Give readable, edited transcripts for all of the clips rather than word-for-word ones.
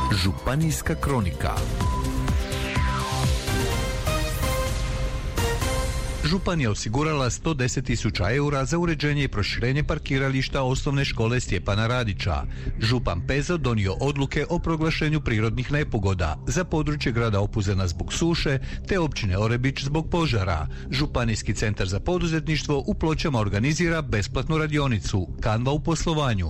Županijska kronika. Županija osigurala 110.000 eura za uređenje i proširenje parkirališta osnovne škole Stjepana Radića. Župan Pezo donio odluke o proglašenju prirodnih nepogoda za područje grada Opuzena zbog suše te općine Orebić zbog požara. Županijski centar za poduzetništvo u Pločama organizira besplatnu radionicu Canva u poslovanju.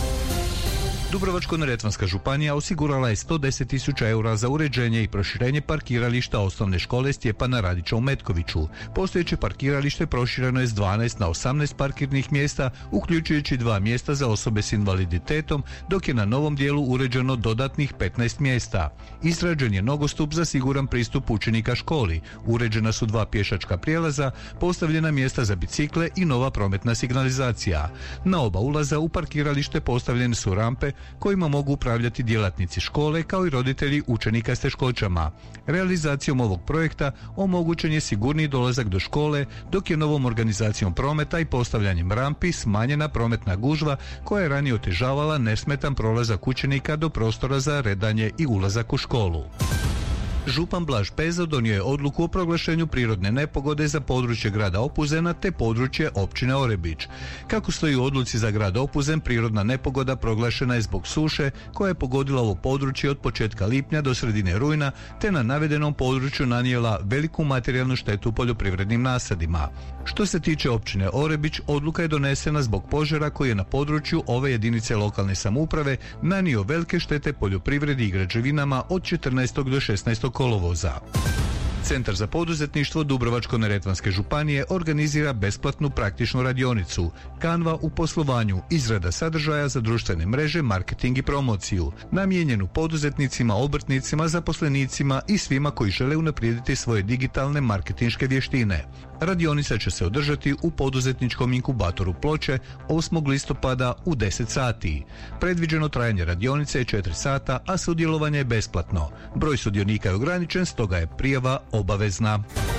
Dubrovačko-neretvanska županija osigurala je 110.000 eura za uređenje i proširenje parkirališta osnovne škole Stjepana Radića u Metkoviću. Postojeće parkiralište prošireno je s 12 na 18 parkirnih mjesta, uključujući 2 mjesta za osobe s invaliditetom, dok je na novom dijelu uređeno dodatnih 15 mjesta. Izrađen je nogostup za siguran pristup učenika školi, uređena su 2 pješačka prijelaza, postavljena mjesta za bicikle i nova prometna signalizacija. Na oba ulaza u parkiralište postavljene su rampe kojima mogu upravljati djelatnici škole kao i roditelji učenika s teškoćama. Realizacijom ovog projekta omogućen je sigurniji dolazak do škole, dok je novom organizacijom prometa i postavljanjem rampi smanjena prometna gužva koja je ranije otežavala nesmetan prolazak učenika do prostora za redanje i ulazak u školu. Župan Blaž Pezo donio je odluku o proglašenju prirodne nepogode za područje grada Opuzena te područje općine Orebić. Kako stoji u odluci za grad Opuzen, prirodna nepogoda proglašena je zbog suše koja je pogodila ovo područje od početka lipnja do sredine rujna te na navedenom području nanijela veliku materijalnu štetu poljoprivrednim nasadima. Što se tiče općine Orebić, odluka je donesena zbog požara koji je na području ove jedinice lokalne samouprave nanio velike štete poljoprivredi i građevinama od 14. do 16. kolovoza. Centar za poduzetništvo Dubrovačko-neretvanske županije organizira besplatnu praktičnu radionicu Canva u poslovanju, izrada sadržaja za društvene mreže, marketing i promociju, namijenjenu poduzetnicima, obrtnicima, zaposlenicima i svima koji žele unaprijediti svoje digitalne marketinške vještine. Radionica će se održati u poduzetničkom inkubatoru Ploče 8. listopada u 10 sati. Predviđeno trajanje radionice je 4 sata, a sudjelovanje je besplatno. Broj sudionika je ograničen, stoga je prijava obavezna.